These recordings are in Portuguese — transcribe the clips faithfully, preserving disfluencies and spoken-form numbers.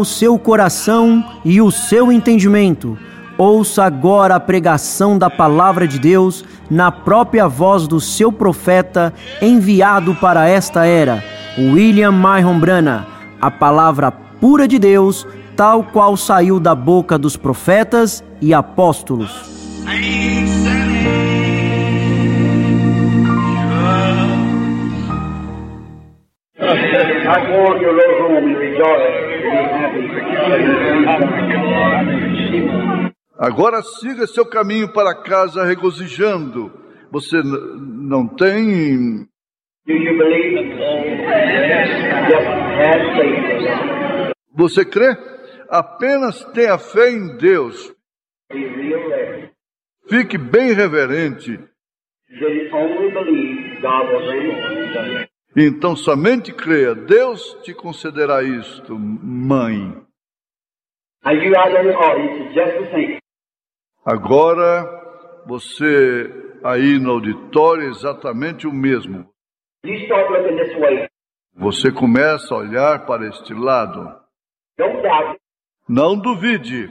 o seu coração e o seu entendimento. Ouça agora a pregação da Palavra de Deus na própria voz do seu profeta enviado para esta era, William Marion Branham, a palavra pura de Deus, tal qual saiu da boca dos profetas e apóstolos. Agora siga seu caminho para casa regozijando. Você n- não tem... Você crê? Apenas tenha fé em Deus. Fique bem reverente. Então somente creia. Deus te concederá isto, mãe. Agora, você aí no auditório é exatamente o mesmo. Você começa a olhar para este lado. Não duvide.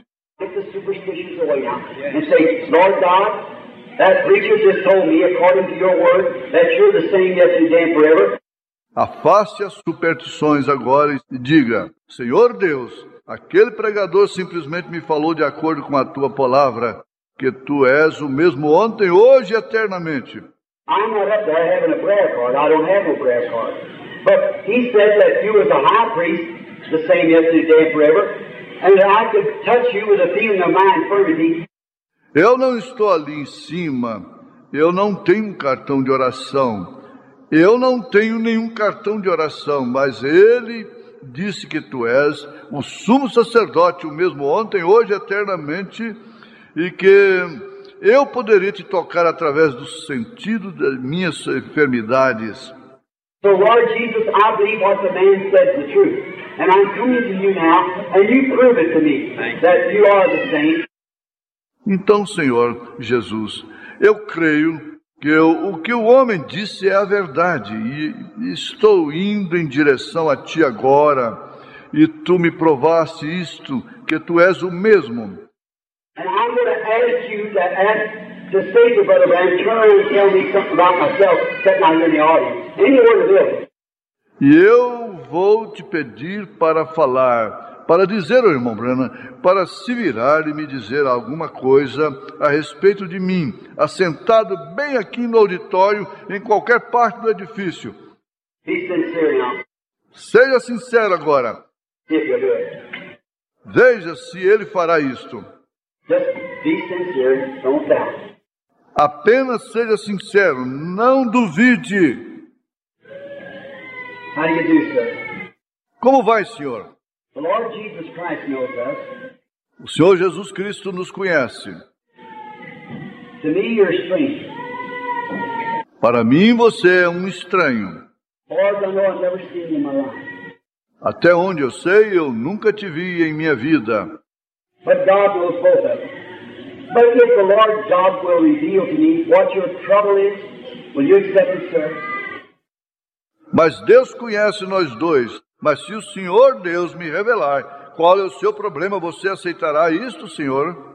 Afaste as superstições agora e diga: Senhor Deus, aquele pregador simplesmente me falou de acordo com a tua palavra, que tu és o mesmo ontem, hoje e eternamente. I'm not up there having a prayer card. I don't have no prayer card. But he said that you was a high priest, the same yesterday, today, and forever, and that I could touch you with a feeling of my infirmity. Eu não estou ali em cima. Eu não tenho um cartão de oração. Eu não tenho nenhum cartão de oração, mas ele disse que tu és o sumo sacerdote, o mesmo ontem, hoje, eternamente, e que eu poderia te tocar através do sentido das minhas enfermidades. So, Lord Jesus, I believe what the man said is the truth. And I'm coming to you now, and you prove it to me, that you are the same. Então, Senhor Jesus, eu creio que eu, o que o homem disse é a verdade, e estou indo em direção a Ti agora, e Tu me provaste isto, que Tu és o mesmo. And I'm going to ask you to ask to say to Brother Branham, turn around and tell me something about myself, sitting out here in the audience. Anywhere to live. E eu vou te pedir para falar, para dizer ao irmão Branham, para se virar e me dizer alguma coisa a respeito de mim, assentado bem aqui no auditório, em qualquer parte do edifício. Be sincere now. Seja sincero agora. See if you'll do it. Veja se ele fará isto. Just be sincere, don't doubt. Apenas seja sincero, não duvide. How do you do, sir? Como vai, senhor? The Lord Jesus Christ knows us. O Senhor Jesus Cristo nos conhece. To me, you're a stranger. Para mim, você é um estranho. Lord, I know I've never seen you in my life. Até onde eu sei, eu nunca te vi em minha vida. But God knows both of us. But if the Lord God will reveal to me what your trouble is, will you accept it, sir? Mas Deus conhece nós dois. Mas se o Senhor Deus me revelar qual é o seu problema, você aceitará isto, Senhor?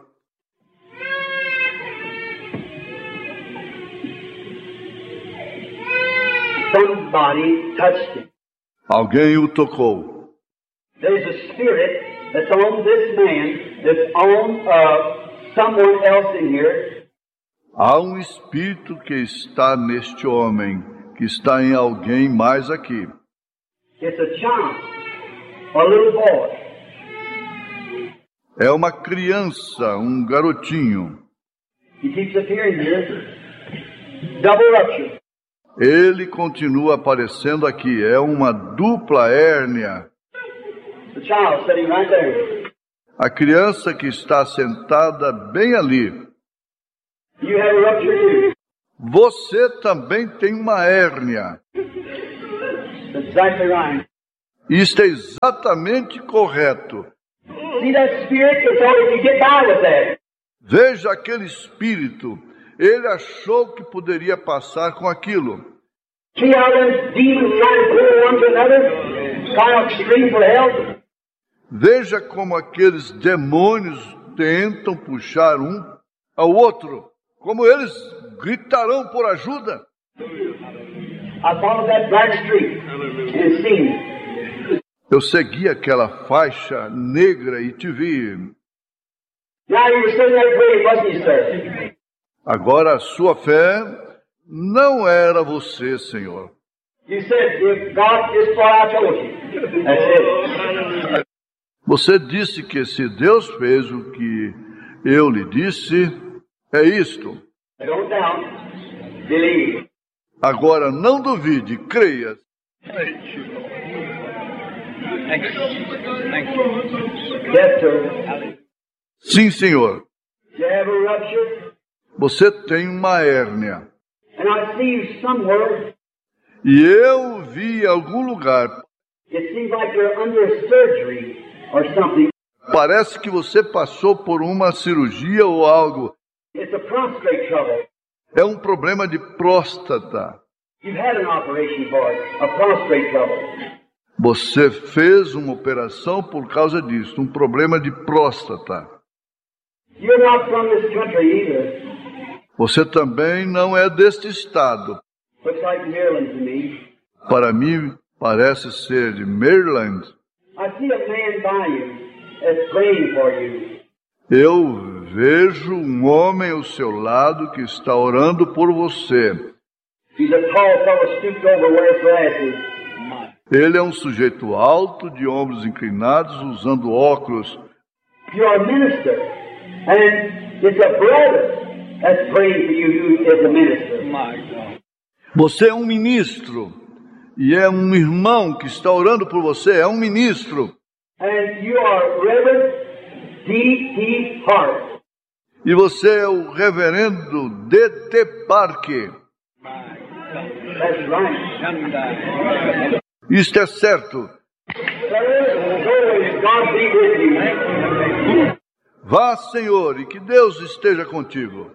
Somebody touched him. Alguém o tocou. There's a spirit that's on this man, that's on uh, someone else in here. Há um espírito que está neste homem, que está em alguém mais aqui. It's a child, a little boy. É uma criança, um garotinho. He keeps appearing here. Double rupture. Ele continua aparecendo aqui. É uma dupla hérnia. The child sitting right there. A criança que está sentada bem ali. You have a rupture too. Você também tem uma hérnia. That's exactly right. Isto é exatamente correto. See that spirit? It's all if you get by with that. Veja aquele espírito. Ele achou que poderia passar com aquilo. See how them demons trying to pull one to another? Trying to scream for help? Veja como aqueles demônios tentam puxar um ao outro, como eles gritarão por ajuda. I followed that black street and seen. Eu segui aquela faixa negra e te vi. Now you were sitting there praying, wasn't you, sir? Agora a sua fé não era você, Senhor. You said, if God is what I told you. That's it. Você disse que se Deus fez o que eu lhe disse, é isto. Don't doubt. Believe. Agora não duvide, creia. Yes, sir. Sim, Senhor. You have a rupture, Você tem uma hérnia. and I see you somewhere. E eu vi em algum lugar. It seems like you're under surgery or something. Parece que você passou por uma cirurgia ou algo. It's a prostate trouble. É um problema de próstata. You've had an operation for it, a prostate trouble. Você fez uma operação por causa disso, um problema de próstata. You're not from this country either. Você também não é deste estado. Looks like Maryland to me. Para mim, parece ser de Maryland. I see a man by you that's praying for you. Eu vejo um homem ao seu lado que está orando por você. He's a tall fellow stooped over, wears glasses. Ele é um sujeito alto, de ombros inclinados, usando óculos. You're a minister, and it's a brother that's praying for you who is a minister. Você é um ministro, e é um irmão que está orando por você, é um ministro. And you are Reverend D T Hart. E você é o reverendo D T Parker. That's right. Isto é certo. Sir, go, God be with you. Vá, Senhor, e que Deus esteja contigo.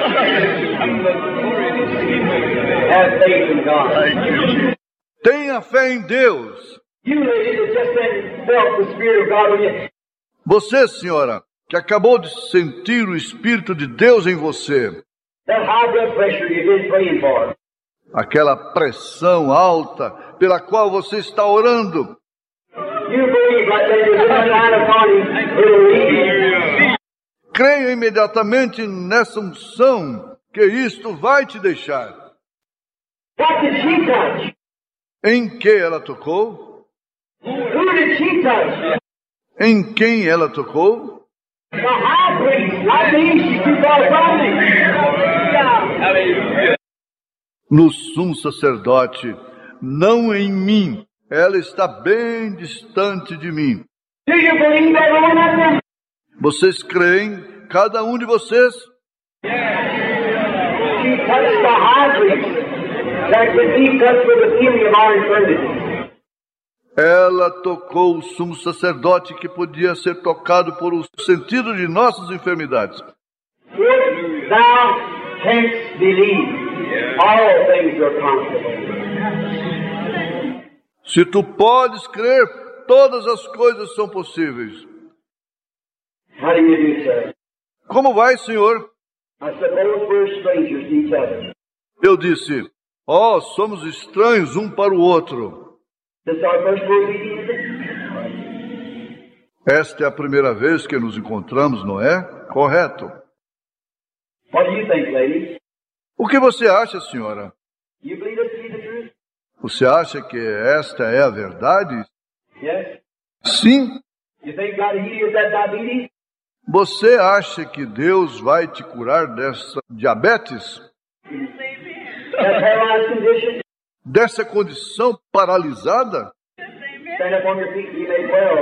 Have faith in God. Tenha fé em Deus. You ladies that just then felt the Spirit of God in you. Você, senhora, que acabou de sentir o Espírito de Deus em você. That high blood pressure you've been praying for. Aquela pressão alta pela qual você está orando. You believe right there, you're going down upon him, it'll lead you. Creia imediatamente nessa unção, que isto vai te deixar. What did she touch? Em que ela tocou? Who did she touch? Em quem ela tocou? The high priest, not me, she's too far from me. No sumo sacerdote, não em mim. Ela está bem distante de mim. Do you believe every one of them? Vocês creem, cada um de vocês? She touched the high priest that could be touched with the feeling of our infirmity. Ela tocou o sumo sacerdote que podia ser tocado por o sentido de nossas enfermidades. If thou canst believe, all things are possible. Se tu podes crer, todas as coisas são possíveis. How do you do, sir? Como vai, Senhor? I suppose we're strangers to each other. Eu disse, ó, oh, somos estranhos um para o outro. This is our first word meeting, is it? Esta é a primeira vez que nos encontramos, não é? Correto. What do you think, ladies? O que você acha, senhora? You believe this to be the truth? Você acha que esta é a verdade? Yes? Sim. You think God will heal you of that diabetes? Você acha que Deus vai te curar dessa diabetes? That paralyzed condition? Dessa condição paralisada? Stand up on your feet and be made well.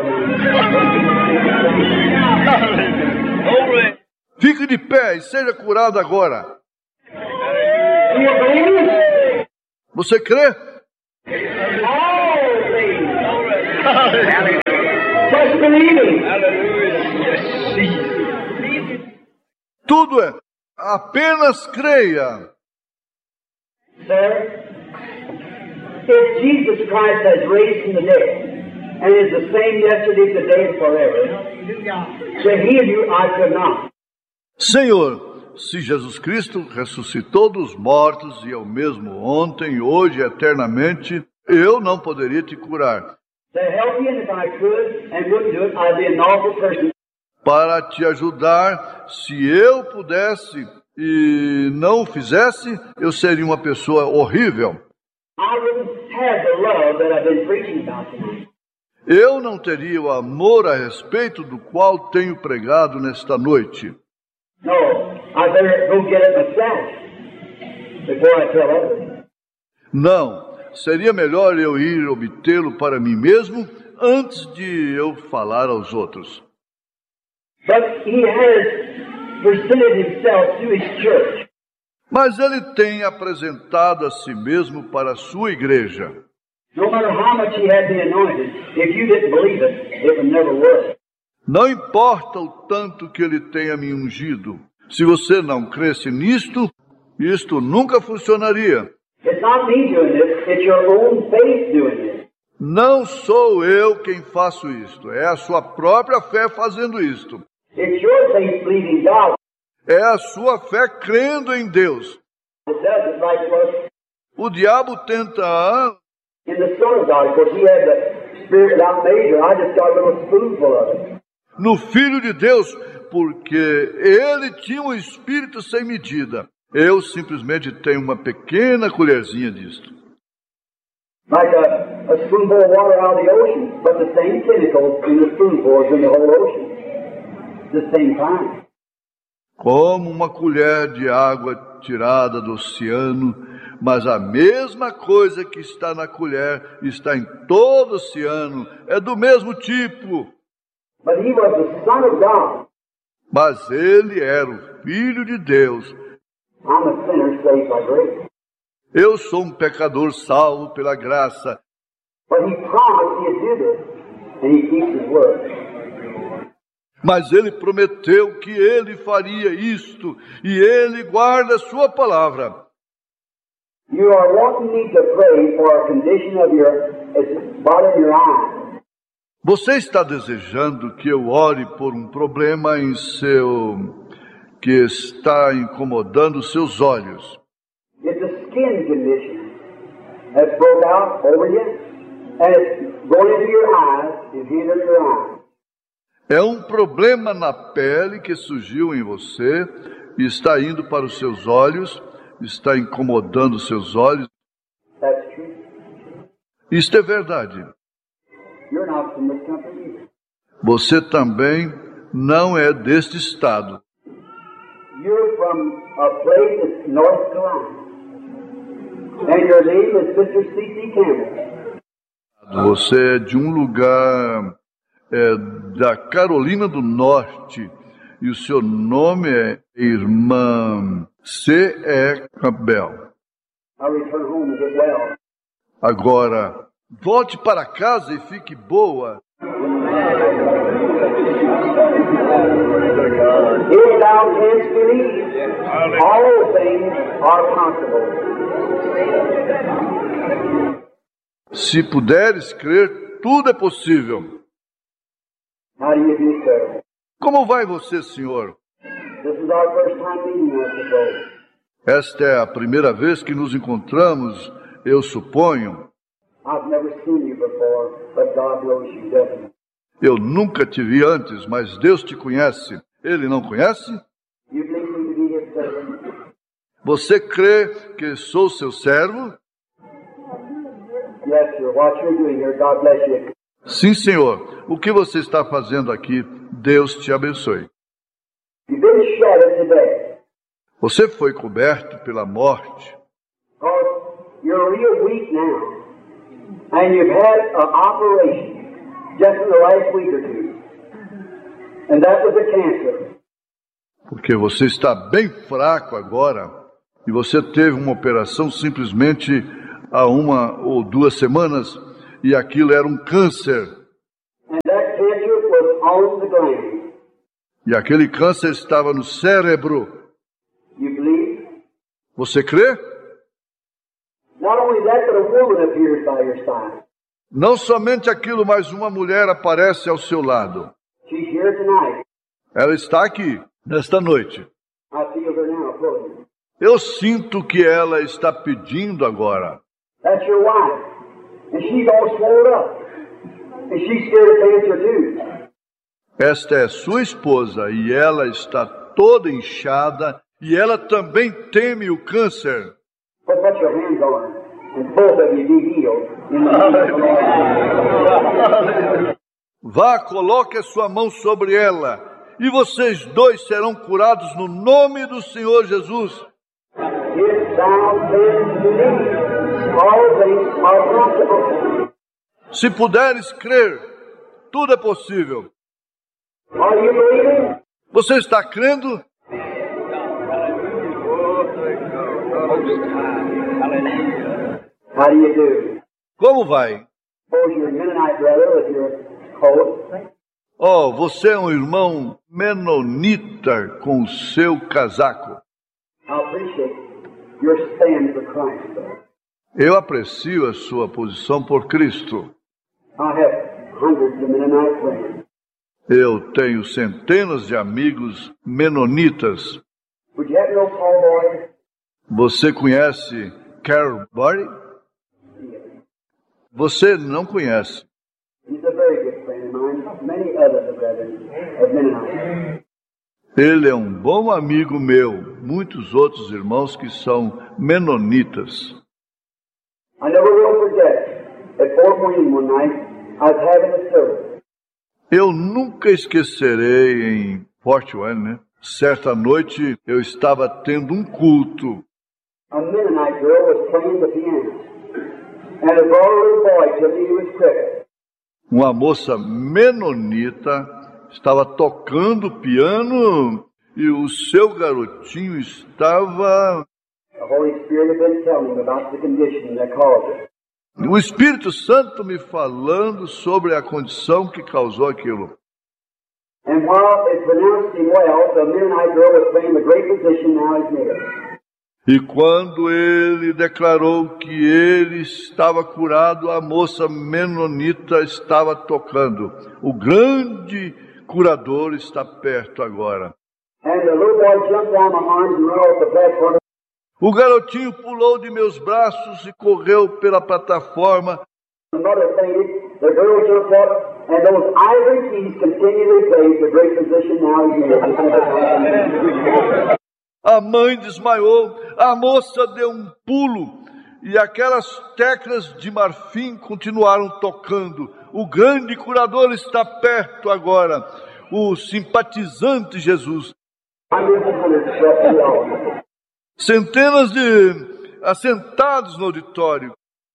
Fique de pé e seja curado agora. Do you believe? Você crê? All things. Just believing. Tudo é. Apenas creia. Sir, if Jesus Christ has raised from the dead, and is the same yesterday, today, and forever. To heal you, I could not. Senhor, se Jesus Cristo ressuscitou dos mortos e é o mesmo ontem, hoje e eternamente, eu não poderia te curar. To help you, and if I could and wouldn't do it, I'd be an awful person. Para te ajudar, se eu pudesse e não o fizesse, eu seria uma pessoa horrível. I wouldn't have the love that I've been preaching about tonight. Eu não teria o amor a respeito do qual tenho pregado nesta noite. No, I better go get it myself before I tell others. Não, seria melhor eu ir obtê-lo para mim mesmo antes de eu falar aos outros. But he has presented himself to his church. Mas ele tem apresentado a si mesmo para a sua igreja. No matter how much he had been anointed, if you didn't believe it, it would never work. Não importa o tanto que ele tenha me ungido. Se você não cresce nisto, isto nunca funcionaria. It's not me doing this, it's your own faith doing this. Não sou eu quem faço isto, é a sua própria fé fazendo isto. It's your faith believing God. É a sua fé crendo em Deus. It does it right to us. O diabo tenta In the Son of God, of course, he had the Spirit without measure. I just got a little spoonful of it. no Filho de Deus, porque ele tinha um espírito sem medida. Eu simplesmente tenho uma pequena colherzinha disto. Like a, a spoonful of water out of the ocean, but the same chemicals in the spoonful as in the whole ocean. The same time. Como uma colher de água tirada do oceano, mas a mesma coisa que está na colher está em todo o oceano, é do mesmo tipo. But he was the Son of God. Mas ele era o Filho de Deus. I'm a sinner saved by grace. Eu sou um pecador salvo pela graça. But he promised he'd do this, and he keeps his word. Mas ele prometeu que ele faria isto, e ele guarda a sua palavra. You are wanting me to pray for a condition of your body in your eyes. Você está desejando que eu ore por um problema em seu que está incomodando seus olhos. It's a skin condition that's broke out over you, and it's going into your eyes, it's into your eyes. É um problema na pele que surgiu em você e está indo para os seus olhos, está incomodando os seus olhos. That's true. Isto é verdade. You're not from this country either. Você também não é deste estado. You're from a place in North Carolina, and your name is Sister C C Campbell. Você é de um lugar é, da Carolina do Norte e o seu nome é Irmã C E Campbell. I return home and get well. Agora, volte para casa e fique boa. If thou canst believe, all things are possible. Se puderes crer, tudo é possível. How do you do, sir? Como vai você, senhor? This is our first time meeting, I suppose. Esta é a primeira vez que nos encontramos, eu suponho. I've never seen you before, but God knows you definitely. Eu nunca te vi antes, mas Deus te conhece. Ele não conhece? You believe me to be his servant? Você crê que sou seu servo? Yes, sir. What you're doing here, God bless you. Sim, senhor. O que você está fazendo aqui? Deus te abençoe. You've been shattered today. Você foi coberto pela morte. Because you're real weak now. And you've had an operation just in the last week or two. And that was a cancer. Porque você está bem fraco agora e você teve uma operação simplesmente há uma ou duas semanas e aquilo era um câncer. And that cancer was on the gland. E aquele câncer estava no cérebro. You believe? Você crê? Not only that, but a woman appears by your side. Não somente aquilo, mas uma mulher aparece ao seu lado. She's here tonight. Ela está aqui, nesta noite. I feel her now, pulling. Eu sinto que ela está pedindo agora. That's your wife. And she's all swollen up. And she's scared of cancer too. Esta é sua esposa e ela está toda inchada e ela também teme o câncer. But put your hands on her. And both of you be healed. In the name of the Lord. Vá, coloque a sua mão sobre ela e vocês dois serão curados no nome do Senhor Jesus. If thou canst believe, all things are possible. Se puderes crer, tudo é possível. Are you believing? Você está crendo? How do you do? Como vai? Suppose you're a Mennonite brother with your coat. Oh, você é um irmão menonita com o seu casaco. I appreciate your stand for Christ, though. Eu aprecio a sua posição por Cristo. I have hundreds of Mennonite friends. Eu tenho centenas de amigos menonitas. Would you have no cowboy? Você conhece Carol Barry? Você não conhece. He's a very good friend of mine. Many others of brethren of Mennonite. Ele é um bom amigo meu. Muitos outros irmãos que são menonitas. I never will forget. At Fort Wayne one night, I was having a service. Eu nunca esquecerei em Fort Wayne, né? Certa noite eu estava tendo um culto. A Mennonite girl was playing the piano. And a little boy to me who was cricket. Uma moça menonita estava tocando piano e o seu garotinho estava... The Holy Spirit had been telling him about the condition that caused it. O Espírito Santo me falando sobre a condição que causou aquilo. And while it pronounced him well, the Mennonite girl was playing a great position now he's near. E quando ele declarou que ele estava curado, a moça menonita estava tocando. O grande curador está perto agora. And the little boy jumped down my arms and ran off the platform. O garotinho pulou de meus braços e correu pela plataforma. The mother fainted, the girl jumped up, and those ivory keys continually played the great position now he's near. A mãe desmaiou, a moça deu um pulo e aquelas teclas de marfim continuaram tocando. O grande curador está perto agora, o simpatizante Jesus. Centenas de assentados no auditório.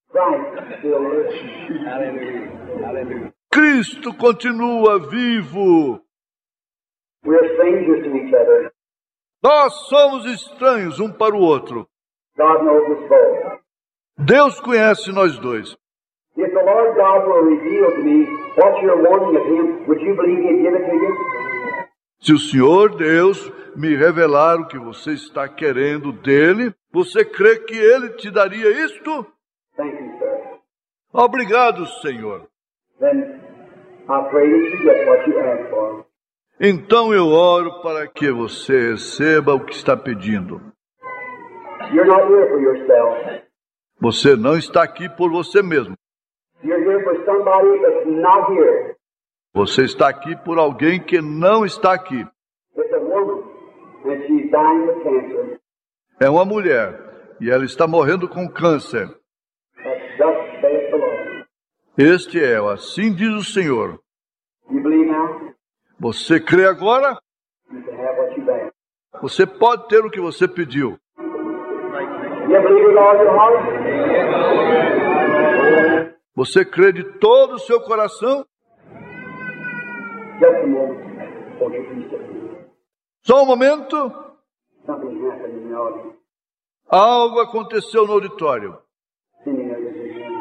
Cristo continua vivo. We're strangers to each other. Nós somos estranhos um para o outro. God knows us both. Deus conhece nós dois. If the Lord God will reveal to me what you're wanting of Him, would you believe He'd give it to you? Se o Senhor Deus me revelar o que você está querendo dele, você crê que ele te daria isto? Thank you, sir. Obrigado, Senhor. Then I pray that you get what you ask for. Então eu oro para que você receba o que está pedindo. You're not here for yourself. Você não está aqui por você mesmo. You're here for somebody that's not here. Você está aqui por alguém que não está aqui. It's a woman, and she's dying with cancer. É uma mulher e ela está morrendo com câncer. That's thus saith the Lord. Este é o assim diz o Senhor. You believe now? Você crê agora? You can have what you asked. Você pode ter o que você pediu. You believe with all your heart? Você crê de todo o seu coração? Just a moment. Won't you please sit down? Só um momento. Something happened in the audience. Algo aconteceu no auditório. Sending others in here.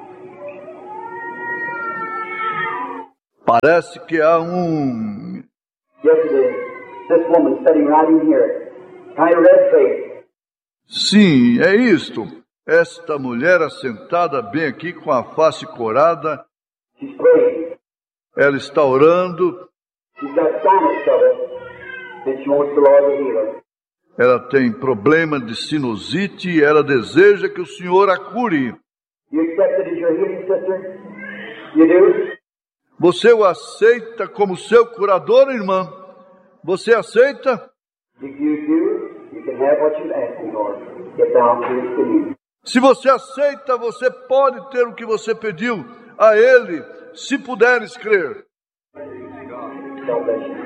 Parece que há um... Yesterday, this woman sitting right in here, kind of red-faced. Sim, é isto. Esta mulher assentada bem aqui com a face corada, She's praying. ela está orando, She's got sinus trouble, and she wants the Lord to heal her. ela tem problema de sinusite e ela deseja que o Senhor a cure. You accept it as your healing, sister? You do? Você o aceita como seu curador, irmã? Você aceita? If you do, you can have what you're asking for. Get down to his knees. Se você aceita, você pode ter o que você pediu a Ele, se puderes crer. God bless you.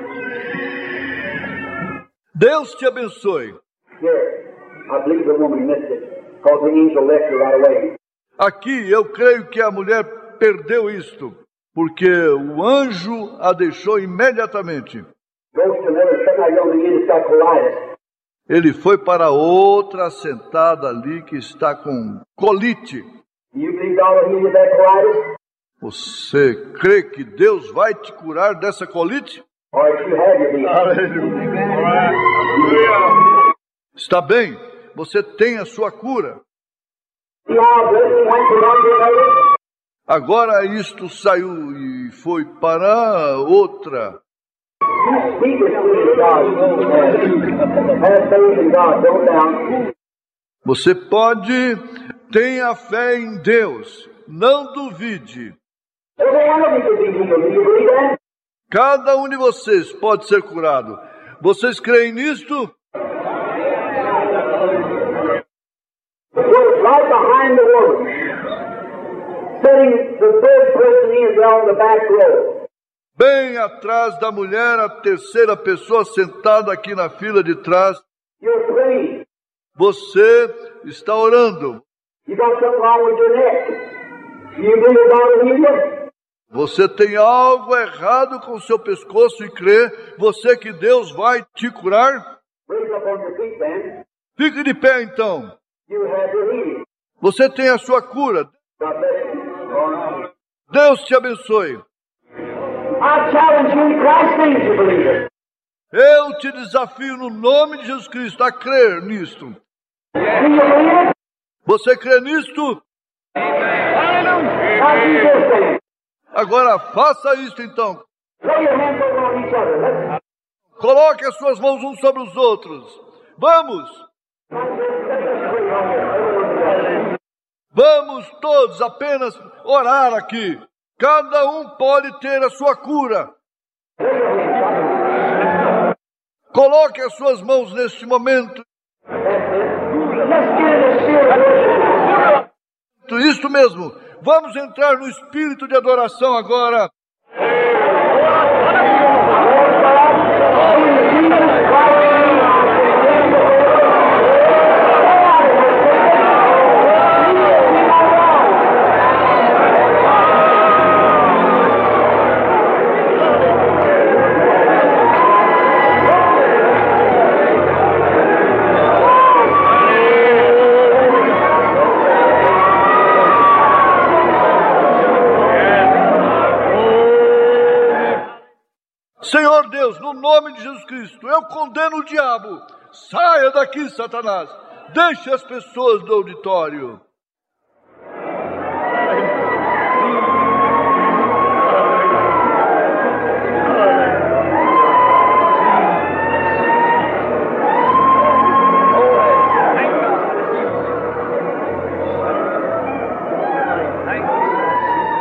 Deus te abençoe. Here, I believe the woman missed it, because the angel left her right away. Aqui eu creio que a mulher perdeu isto, porque o anjo a deixou imediatamente. Goes to another, some young man that's got colitis. Ele foi para outra sentada ali que está com colite. Do you believe God will heal you of that colitis? Você crê que Deus vai te curar dessa colite? Or if you have your healing? Está bem, você tem a sua cura. See how a blessing went from one to another? Agora isto saiu e foi para outra. You speak the Spirit of God. Have faith in God, don't doubt. Você pode, tenha fé em Deus, não duvide. Every one of you can be healed. Do you believe that? Cada um de vocês pode ser curado. Vocês creem nisto? We're right behind the woman. Sitting, the third person is on the back row. Bem atrás da mulher, a terceira pessoa sentada aqui na fila de trás. You're praying. Você está orando. You got something wrong with your neck. Do you believe God will heal you? Você tem algo errado com o seu pescoço e crê, você que Deus vai te curar? Raise up on your feet, then. Fique de pé então. You have your healing. Você tem a sua cura. God bless you. Deus te abençoe. I challenge you in Christ's name to believe it. Eu te desafio no nome de Jesus Cristo a crer nisto. Do you believe it? Você crê nisto? Now do this thing. Agora faça isto então. Lay your hands over on each other. Let's Coloque as suas mãos uns sobre os outros. Vamos! Vamos todos apenas orar aqui. Cada um pode ter a sua cura. Coloque as suas mãos neste momento. let's get in the spirit of worship. Isto mesmo. Vamos entrar no espírito de adoração agora. Senhor Deus, no nome de Jesus Cristo, eu condeno o diabo. Saia daqui, Satanás. Deixe as pessoas do auditório.